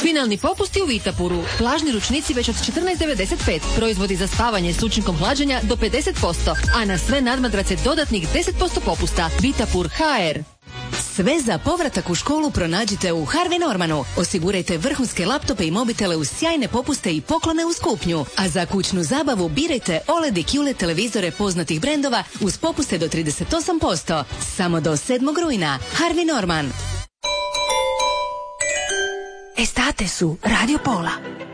Finalni popusti u Vitapuru. Plažni ručnici već od 14,95. Proizvodi za spavanje s učinkom hlađenja do 50%, a na sve nadmadrace dodatnih 10% popusta. Vitapur HR. Sve za povratak u školu pronađite u Harvey Normanu. Osigurajte vrhunske laptope i mobitele uz sjajne popuste i poklone uz kupnju. A za kućnu zabavu birajte OLED i QLED televizore poznatih brendova uz popuste do 38%. Samo do 7. rujna. Harvey Norman. Estate su Radio Pola.